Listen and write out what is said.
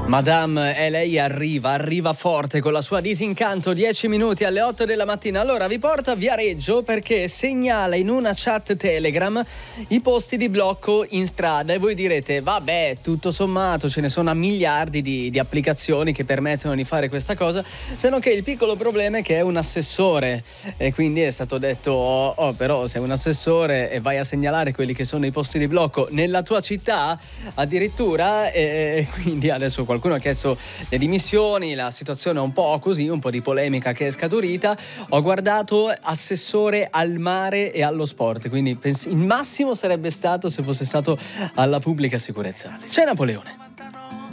Madame, e lei arriva forte con la sua Disincanto, 10 minuti alle 8 della mattina. Allora vi porto a Viareggio perché segnala in una chat Telegram i posti di blocco in strada e voi direte vabbè, tutto sommato ce ne sono a miliardi di applicazioni che permettono di fare questa cosa, se non che il piccolo problema è che è un assessore e quindi è stato detto però sei un assessore e vai a segnalare quelli che sono i posti di blocco nella tua città addirittura, e quindi adesso qualcuno ha chiesto le dimissioni, la situazione è un po' così, un po' di polemica che è scaturita. Ho guardato assessore al mare e allo sport, quindi il massimo sarebbe stato se fosse stato alla pubblica sicurezza. C'è Napoleone.